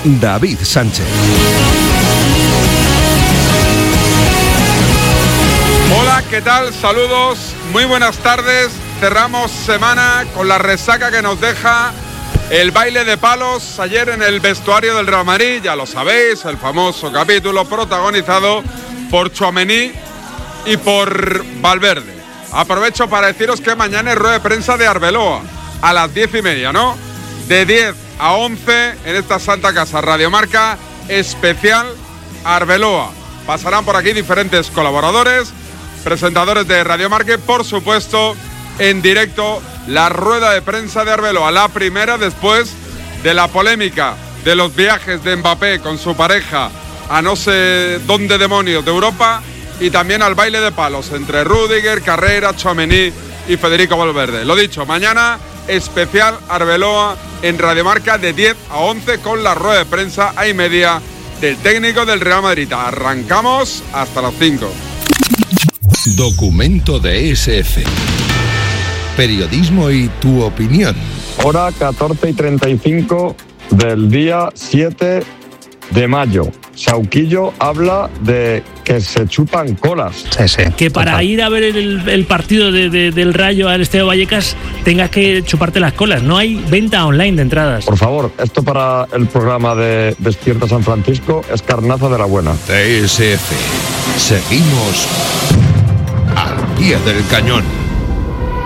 David Sánchez. Hola, ¿qué tal? Saludos, muy buenas tardes. Cerramos semana con la resaca que nos deja el baile de palos ayer en el vestuario del Real Madrid. Ya lo sabéis, el famoso capítulo protagonizado por Tchouaméni y por Valverde. Aprovecho para deciros que mañana es rueda de prensa de Arbeloa a las 10:30, ¿no? De 10 a 11 en esta Santa Casa Radio Marca especial Arbeloa. Pasarán por aquí diferentes colaboradores, presentadores de Radio Marca y, por supuesto, en directo la rueda de prensa de Arbeloa, la primera después de la polémica de los viajes de Mbappé con su pareja a no sé dónde demonios de Europa, y también al baile de palos entre Rüdiger, Carrera, Tchouaméni y Federico Valverde. Lo dicho, mañana especial Arbeloa en Radio Marca de 10 a 11 con la rueda de prensa a y media del técnico del Real Madrid. Arrancamos hasta las 5. Documento de ESF. Periodismo y tu opinión. Hora 14:35 del día 7 de mayo. Sauquillo habla de que se chupan colas. Sí. Que para ir a ver el partido del Rayo al Estadio Vallecas tengas que chuparte las colas. No hay venta online de entradas. Por favor, esto para el programa de Despierta San Francisco es carnaza de la buena. ESF. Seguimos al pie del cañón.